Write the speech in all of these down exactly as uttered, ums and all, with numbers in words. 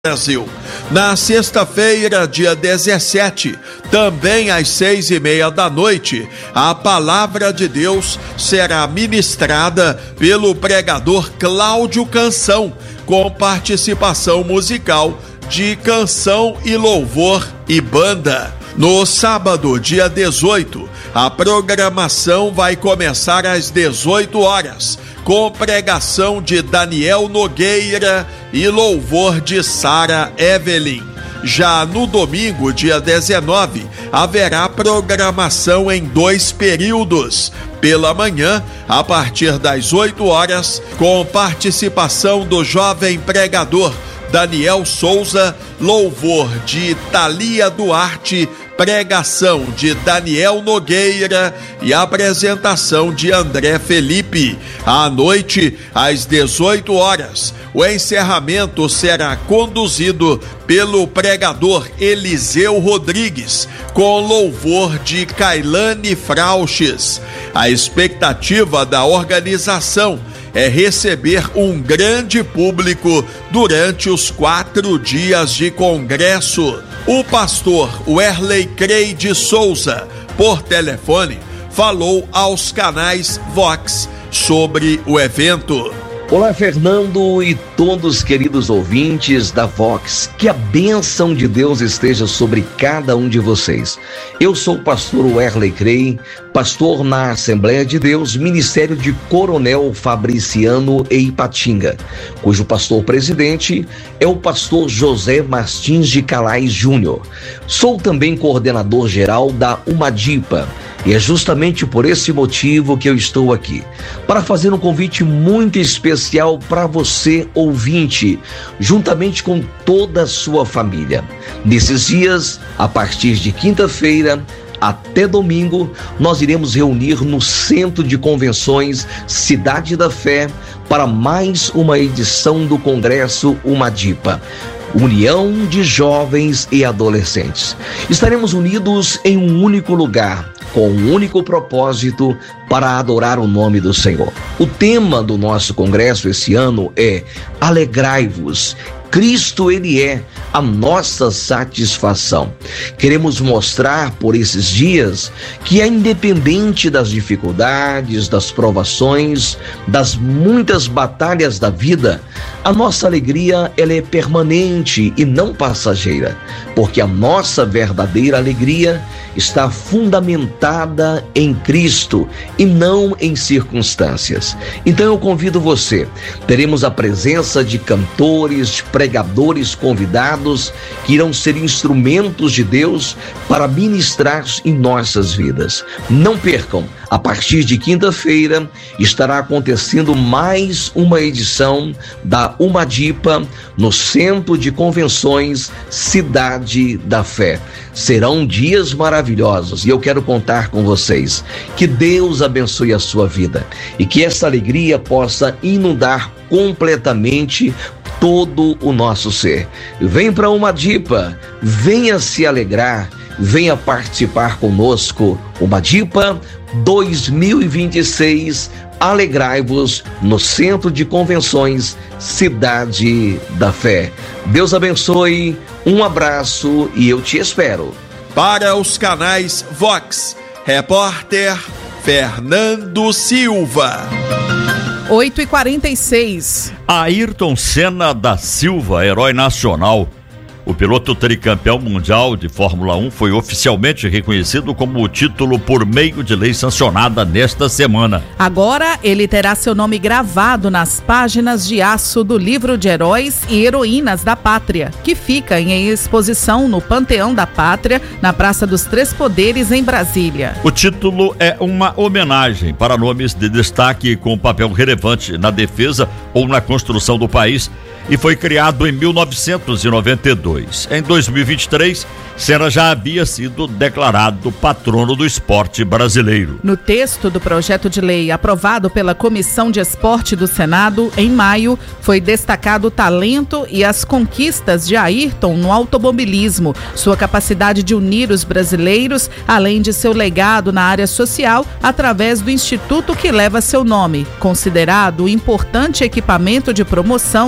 Brasil. Na sexta-feira, dia dezessete, também às seis e meia da noite, a palavra de Deus será ministrada pelo pregador Cláudio Canção, com participação musical de canção e louvor e banda. No sábado, dia dezoito, a programação vai começar às dezoito horas, com pregação de Daniel Nogueira e louvor de Sara Evelyn. Já no domingo, dia dezenove, haverá programação em dois períodos. Pela manhã, a partir das oito horas, com participação do jovem pregador Daniel Souza, louvor de Thalia Duarte, pregação de Daniel Nogueira e apresentação de André Felipe. À noite, às dezoito horas, o encerramento será conduzido pelo pregador Eliseu Rodrigues, com louvor de Kailane Frauches. A expectativa da organização é receber um grande público durante os quatro dias de congresso. O pastor Werley Crey de Souza, por telefone, falou aos canais Vox sobre o evento. Olá, Fernando e todos queridos ouvintes da Vox, que a bênção de Deus esteja sobre cada um de vocês. Eu sou o pastor Werley Crey, pastor na Assembleia de Deus, Ministério de Coronel Fabriciano e Ipatinga, cujo pastor presidente é o pastor José Martins de Calais Júnior. Sou também coordenador geral da Umadipa. E é justamente por esse motivo que eu estou aqui, para fazer um convite muito especial para você, ouvinte, juntamente com toda a sua família. Nesses dias, a partir de quinta-feira até domingo, nós iremos reunir no Centro de Convenções Cidade da Fé para mais uma edição do Congresso Umadipa, União de Jovens e Adolescentes. Estaremos unidos em um único lugar, com um único propósito, para adorar o nome do Senhor. O tema do nosso congresso esse ano é Alegrai-vos. Cristo, Ele é a nossa satisfação. Queremos mostrar por esses dias que é independente das dificuldades, das provações, das muitas batalhas da vida, a nossa alegria ela é permanente e não passageira, porque a nossa verdadeira alegria está fundamentada em Cristo e não em circunstâncias. Então eu convido você, teremos a presença de cantores, de pregadores convidados que irão ser instrumentos de Deus para ministrar em nossas vidas. Não percam, a partir de quinta-feira estará acontecendo mais uma edição da Umadipa no Centro de Convenções Cidade da Fé. Serão dias maravilhosos e eu quero contar com vocês. Que Deus abençoe a sua vida e que essa alegria possa inundar completamente todo o nosso ser. Vem para Umadipa, venha se alegrar, venha participar conosco. Umadipa dois mil e vinte e seis, alegrai-vos no Centro de Convenções Cidade da Fé. Deus abençoe, um abraço e eu te espero. Para os canais Vox, repórter Fernando Silva. oito e quarenta e seis. Ayrton Senna da Silva, herói nacional. O piloto tricampeão mundial de Fórmula um foi oficialmente reconhecido como o título por meio de lei sancionada nesta semana. Agora ele terá seu nome gravado nas páginas de aço do livro de Heróis e Heroínas da Pátria, que fica em exposição no Panteão da Pátria, na Praça dos Três Poderes, em Brasília. O título é uma homenagem para nomes de destaque com papel relevante na defesa ou na construção do país e foi criado em mil novecentos e noventa e dois. Em dois mil e vinte e três, Senna já havia sido declarado patrono do esporte brasileiro. No texto do projeto de lei aprovado pela Comissão de Esporte do Senado, em maio, foi destacado o talento e as conquistas de Ayrton no automobilismo, sua capacidade de unir os brasileiros, além de seu legado na área social através do instituto que leva seu nome, considerado um importante equipamento de promoção da educação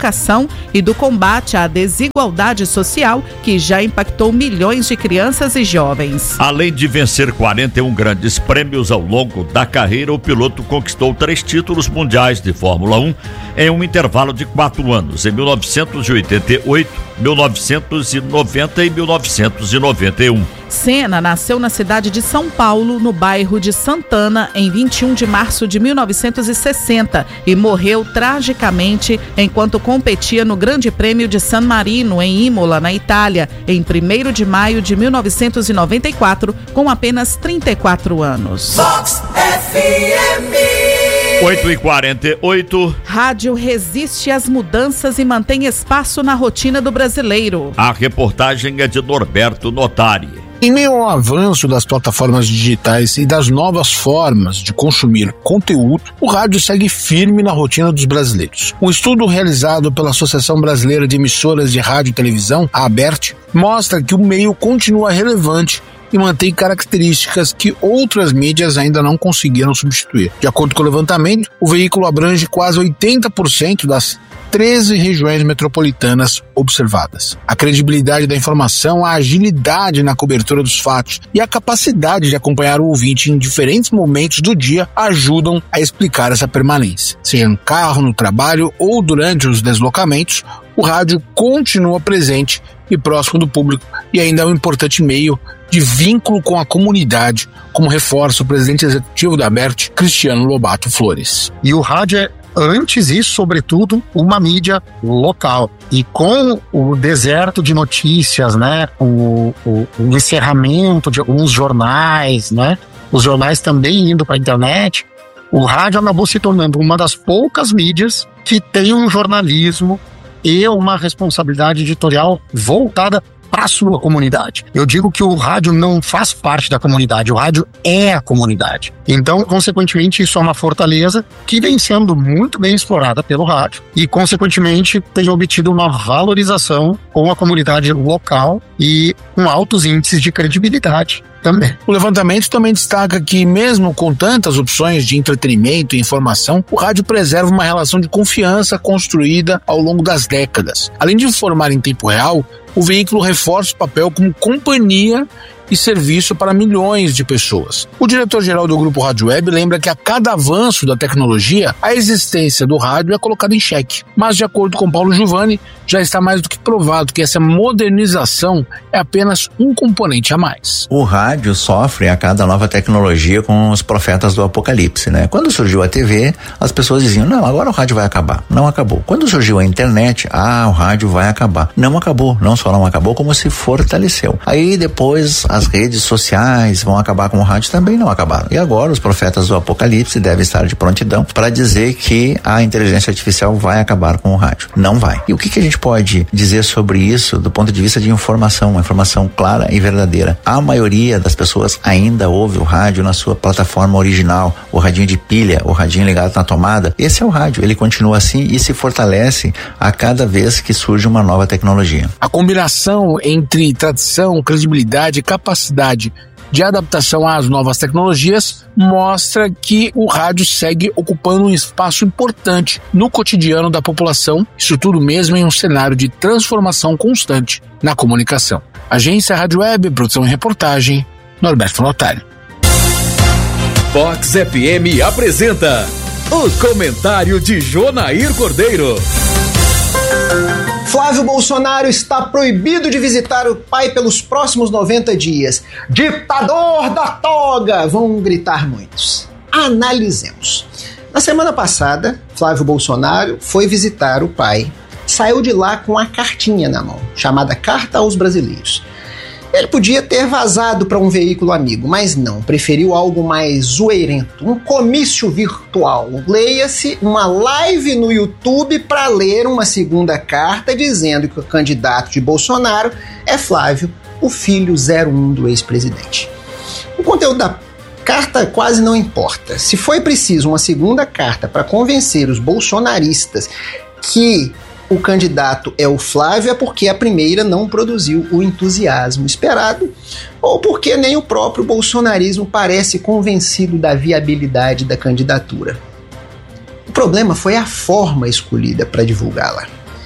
educação e do combate à desigualdade social que já impactou milhões de crianças e jovens. Além de vencer quarenta e um grandes prêmios ao longo da carreira, o piloto conquistou três títulos mundiais de Fórmula um em um intervalo de quatro anos, em mil novecentos e oitenta e oito, mil novecentos e noventa e mil novecentos e noventa e um. Senna nasceu na cidade de São Paulo, no bairro de Santana, em vinte e um de março de mil novecentos e sessenta e morreu tragicamente enquanto competia no Grande Prêmio de San Marino, em Imola, na Itália, em primeiro de maio de mil novecentos e noventa e quatro, com apenas trinta e quatro anos. Vox F M. oito e quarenta e oito. Rádio resiste às mudanças e mantém espaço na rotina do brasileiro. A reportagem é de Norberto Notari. Em meio ao avanço das plataformas digitais e das novas formas de consumir conteúdo, o rádio segue firme na rotina dos brasileiros. Um estudo realizado pela Associação Brasileira de Emissoras de Rádio e Televisão, a ABERT, mostra que o meio continua relevante e mantém características que outras mídias ainda não conseguiram substituir. De acordo com o levantamento, o veículo abrange quase oitenta por cento das treze regiões metropolitanas observadas. A credibilidade da informação, a agilidade na cobertura dos fatos e a capacidade de acompanhar o ouvinte em diferentes momentos do dia ajudam a explicar essa permanência. Seja no carro, no trabalho ou durante os deslocamentos, o rádio continua presente e próximo do público e ainda é um importante meio de vínculo com a comunidade, como reforça o presidente executivo da ABERT, Cristiano Lobato Flores. E o rádio é, antes isso, sobretudo, uma mídia local. E com o deserto de notícias, né, o, o, o encerramento de alguns jornais, né, os jornais também indo para a internet, o rádio acabou se tornando uma das poucas mídias que tem um jornalismo e uma responsabilidade editorial voltada para a sua comunidade. Eu digo que o rádio não faz parte da comunidade, o rádio é a comunidade. Então, consequentemente, isso é uma fortaleza que vem sendo muito bem explorada pelo rádio e, consequentemente, tem obtido uma valorização com a comunidade local e com altos índices de credibilidade também. O levantamento também destaca que, mesmo com tantas opções de entretenimento e informação, o rádio preserva uma relação de confiança construída ao longo das décadas. Além de informar em tempo real, o veículo reforça o papel como companhia e serviço para milhões de pessoas. O diretor-geral do Grupo Rádio Web lembra que a cada avanço da tecnologia, a existência do rádio é colocada em xeque. Mas, de acordo com Paulo Giovanni, já está mais do que provado que essa modernização é apenas um componente a mais. O rádio sofre a cada nova tecnologia com os profetas do apocalipse, né? Quando surgiu a T V, as pessoas diziam, não, agora o rádio vai acabar. Não acabou. Quando surgiu a internet, ah, o rádio vai acabar. Não acabou. Não só não acabou, como se fortaleceu. Aí depois as redes sociais vão acabar com o rádio, também não acabaram. E agora os profetas do apocalipse devem estar de prontidão para dizer que a inteligência artificial vai acabar com o rádio. Não vai. E o que, que a gente pode dizer sobre isso do ponto de vista de informação, uma informação clara e verdadeira? A maioria das pessoas ainda ouve o rádio na sua plataforma original, o radinho de pilha, o radinho ligado na tomada. Esse é o rádio, ele continua assim e se fortalece a cada vez que surge uma nova tecnologia. A combinação entre tradição, credibilidade e capacidade de adaptação às novas tecnologias mostra que o rádio segue ocupando um espaço importante no cotidiano da população, isso tudo mesmo em um cenário de transformação constante na comunicação. Agência Rádio Web, produção e reportagem, Norberto Notari. Vox F M apresenta o comentário de Jonair Cordeiro. Flávio Bolsonaro está proibido de visitar o pai pelos próximos noventa dias. Ditador da toga! Vão gritar muitos. Analisemos. Na semana passada, Flávio Bolsonaro foi visitar o pai. Saiu de lá com a cartinha na mão, chamada Carta aos Brasileiros. Ele podia ter vazado para um veículo amigo, mas não, preferiu algo mais zoeirento, um comício virtual. Leia-se uma live no YouTube para ler uma segunda carta dizendo que o candidato de Bolsonaro é Flávio, o filho zero um do ex-presidente. O conteúdo da carta quase não importa. Se foi preciso uma segunda carta para convencer os bolsonaristas que o candidato é o Flávio, é porque a primeira não produziu o entusiasmo esperado, ou porque nem o próprio bolsonarismo parece convencido da viabilidade da candidatura. O problema foi a forma escolhida para divulgá-la.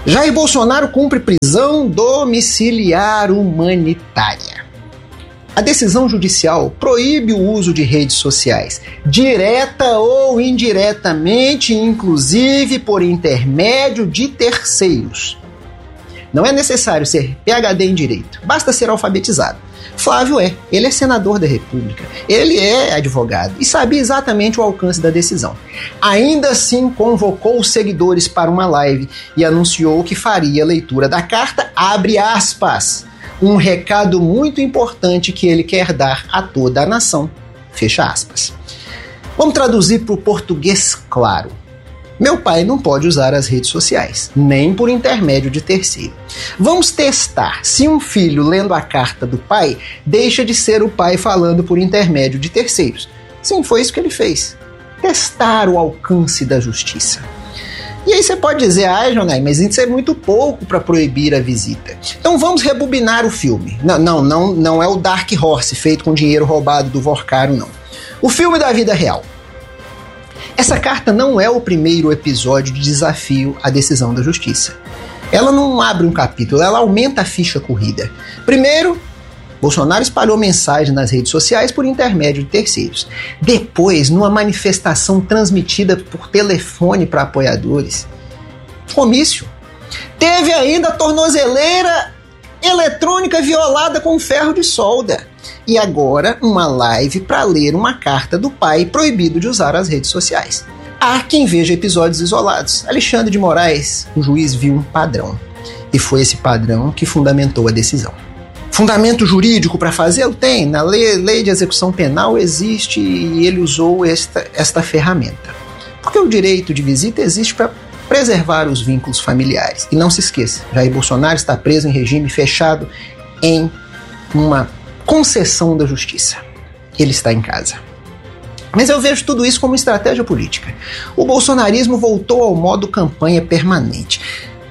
Jair Bolsonaro cumpre prisão domiciliar humanitária. A decisão judicial proíbe o uso de redes sociais, direta ou indiretamente, inclusive por intermédio de terceiros. Não é necessário ser P H D em direito, basta ser alfabetizado. Flávio é, ele é senador da República, ele é advogado e sabia exatamente o alcance da decisão. Ainda assim, convocou os seguidores para uma live e anunciou que faria a leitura da carta, abre aspas, um recado muito importante que ele quer dar a toda a nação, fecha aspas. Vamos traduzir para o português claro. Meu pai não pode usar as redes sociais, nem por intermédio de terceiro. Vamos testar se um filho lendo a carta do pai deixa de ser o pai falando por intermédio de terceiros. Sim, foi isso que ele fez. Testar o alcance da justiça. E aí você pode dizer, ah, Jonai, mas isso é muito pouco para proibir a visita. Então vamos rebobinar o filme. Não, não, não, não é o Dark Horse feito com dinheiro roubado do Vorcaro, não. O filme da vida real. Essa carta não é o primeiro episódio de desafio à decisão da justiça. Ela não abre um capítulo, ela aumenta a ficha corrida. Primeiro, Bolsonaro espalhou mensagem nas redes sociais por intermédio de terceiros. Depois, numa manifestação transmitida por telefone para apoiadores. Comício. Teve ainda a tornozeleira eletrônica violada com ferro de solda. E agora, uma live para ler uma carta do pai proibido de usar as redes sociais. Há quem veja episódios isolados. Alexandre de Moraes, o juiz, viu um padrão. E foi esse padrão que fundamentou a decisão. Fundamento jurídico para fazê-lo? Tem. Na lei, lei de execução penal existe e ele usou esta, esta ferramenta. Porque o direito de visita existe para preservar os vínculos familiares. E não se esqueça, Jair Bolsonaro está preso em regime fechado em uma concessão da justiça. Ele está em casa. Mas eu vejo tudo isso como estratégia política. O bolsonarismo voltou ao modo campanha permanente.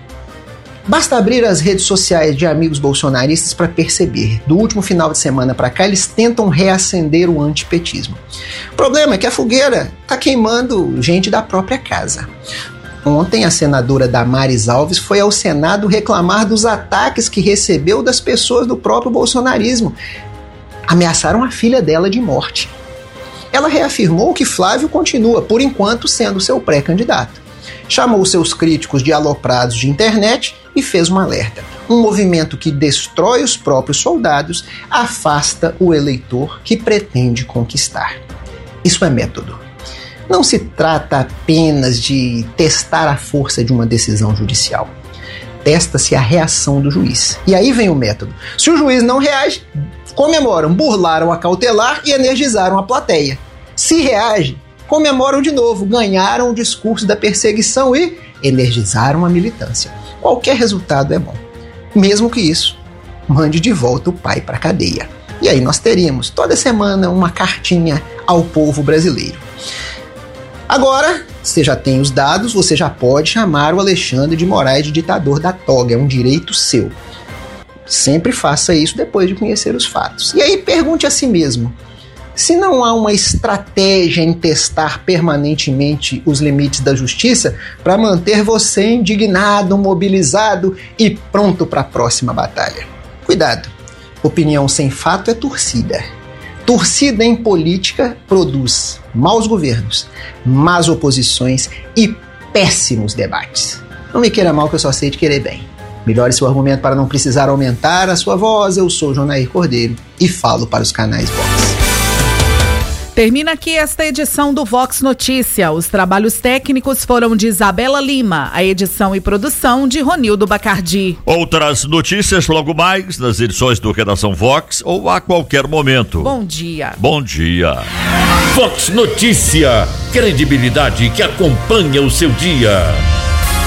Basta abrir as redes sociais de amigos bolsonaristas para perceber. Do último final de semana para cá, eles tentam reacender o antipetismo. O problema é que a fogueira está queimando gente da própria casa. Ontem, a senadora Damares Alves foi ao Senado reclamar dos ataques que recebeu das pessoas do próprio bolsonarismo. Ameaçaram a filha dela de morte. Ela reafirmou que Flávio continua, por enquanto, sendo seu pré-candidato. Chamou seus críticos de aloprados de internet e fez um alerta. Um movimento que destrói os próprios soldados, afasta o eleitor que pretende conquistar. Isso é método. Não se trata apenas de testar a força de uma decisão judicial. Testa-se a reação do juiz. E aí vem o método. Se o juiz não reage, comemoram, burlaram a cautelar e energizaram a plateia. Se reage, comemoram de novo, ganharam o discurso da perseguição e energizaram a militância. Qualquer resultado é bom. Mesmo que isso mande de volta o pai para a cadeia. E aí nós teríamos toda semana uma cartinha ao povo brasileiro. Agora, você já tem os dados, você já pode chamar o Alexandre de Moraes de ditador da toga, é um direito seu. Sempre faça isso depois de conhecer os fatos. E aí pergunte a si mesmo, se não há uma estratégia em testar permanentemente os limites da justiça para manter você indignado, mobilizado e pronto para a próxima batalha. Cuidado, opinião sem fato é torcida. Torcida em política produz maus governos, más oposições e péssimos debates. Não me queira mal que eu só sei de querer bem. Melhore seu argumento para não precisar aumentar a sua voz. Eu sou Jonair Cordeiro e falo para os canais Vox. Termina aqui esta edição do Vox Notícia. Os trabalhos técnicos foram de Isabela Lima, a edição e produção de Ronildo Bacardi. Outras notícias logo mais nas edições do Redação Vox ou a qualquer momento. Bom dia. Bom dia. Vox Notícia, credibilidade que acompanha o seu dia.